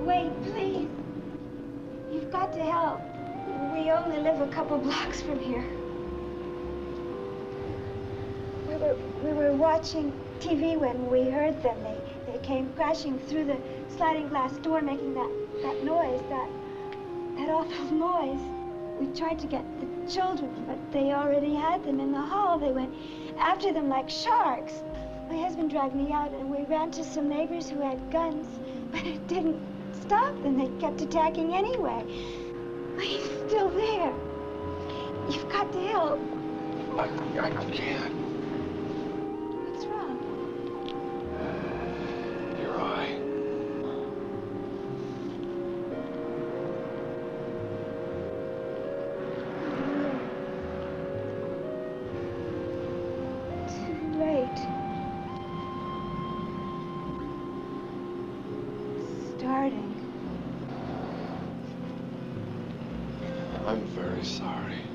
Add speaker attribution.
Speaker 1: Wait, please. You've got to help. We only live a couple blocks from here. We were watching TV when we heard them. They came crashing through the sliding glass door, making that noise, that awful noise. We tried to get the children, but they already had them in the hall. They went after them like sharks. My husband dragged me out, and we ran to some neighbors who had guns, but it didn't stop them. They kept attacking anyway. He's still there. You've got to help.
Speaker 2: I can't.
Speaker 1: What's wrong?
Speaker 2: Your eye.
Speaker 1: Too late. Starting.
Speaker 2: I'm very sorry.